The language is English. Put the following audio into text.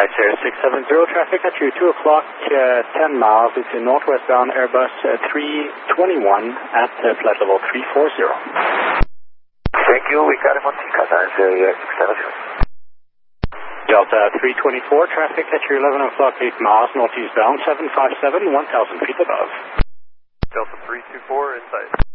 670 traffic at you, 2 o'clock, 10 miles. It's a northwestbound Airbus 321 at flight level 340. Thank you, we got him on Ticana, 670. Delta 324, traffic at you, 11 o'clock, 8 miles, northeastbound, 757, 1,000 feet above. Delta 324, inside.